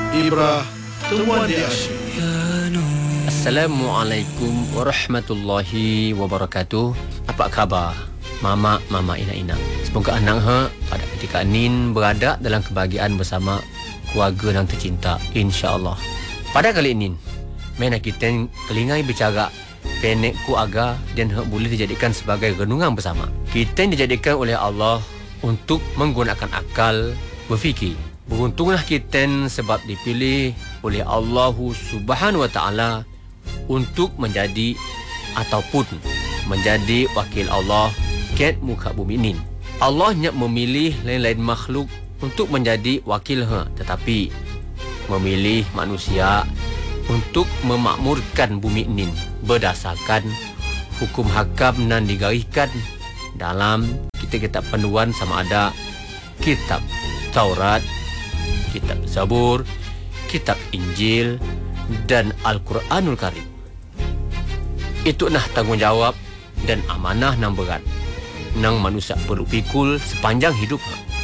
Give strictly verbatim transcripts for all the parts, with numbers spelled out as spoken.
Ibrah Temuan di Asyik. Assalamualaikum warahmatullahi wabarakatuh. Apa khabar Mama, Mama Ina-Ina? Semoga anak ha pada ketika nin berada dalam kebahagiaan bersama keluarga yang tercinta, insya-Allah. Pada kali ini, mana kita kelingai bicara penek ku aga dan ha boleh dijadikan sebagai renungan bersama. Kita dijadikan oleh Allah untuk menggunakan akal berfikir. Beruntunglah kita sebab dipilih oleh Allah Subhanahu Wa Taala untuk menjadi ataupun menjadi wakil Allah kat muka bumi ini. Allah hanya memilih lain-lain makhluk untuk menjadi wakil ha, tetapi memilih manusia untuk memakmurkan bumi ini berdasarkan hukum hakam yang digariskan dalam kitab-kitab panduan sama ada kitab Taurat, kitab Zabur, kitab Injil dan Al-Quranul Karim. Itu nah tanggungjawab dan amanah yang berat yang manusia perlu pikul sepanjang hidup.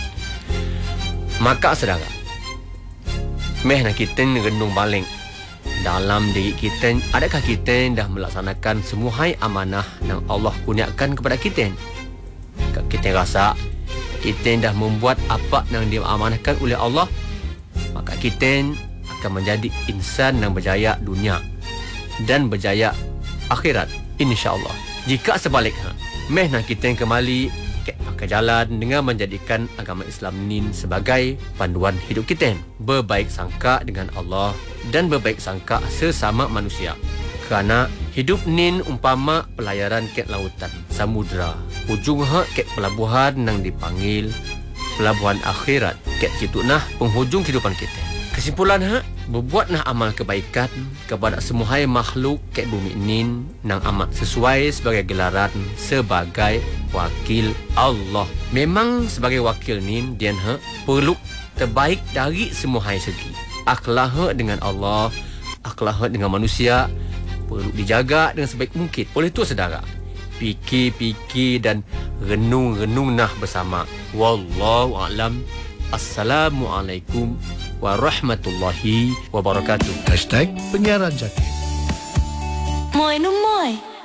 Maka saudara, meh nak kita renung balik dalam diri kita, adakah kita dah melaksanakan semua hai amanah yang Allah kurniakan kepada kita? Kita rasa kita dah membuat apa yang diamanahkan oleh Allah, maka kita akan menjadi insan yang berjaya dunia dan berjaya akhirat, insya-Allah. Jika sebaliknya, meh nak kita kembali ke jalan dengan menjadikan agama Islam ini sebagai panduan hidup kita, berbaik sangka dengan Allah dan berbaik sangka sesama manusia. Kerana hidup nin umpama pelayaran ke lautan, samudra, ujung hak ke pelabuhan yang dipanggil pelabuhan akhirat. Ke situ nah penghujung kehidupan kita. Kesimpulan hak, berbuat nah amal kebaikan kepada semua hai makhluk ke bumi ini yang amat sesuai sebagai gelaran sebagai wakil Allah. Memang sebagai wakil ni dia hak perlu terbaik dari semua hai segi. Akhlak dengan Allah, akhlak dengan manusia perlu dijaga dengan sebaik mungkin. Oleh itu saudara, fikir-fikir dan renung-renung nah bersama. Wallahu a'lam. Assalamualaikum warahmatullahi wabarakatuh. Hashtag Penyiaran Jati. Moi no moi.